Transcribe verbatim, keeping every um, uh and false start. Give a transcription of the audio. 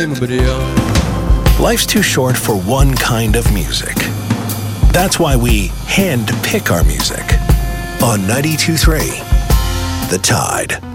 Life's too short for one kind of music. That's why we hand pick our music on ninety-two point three The Tide.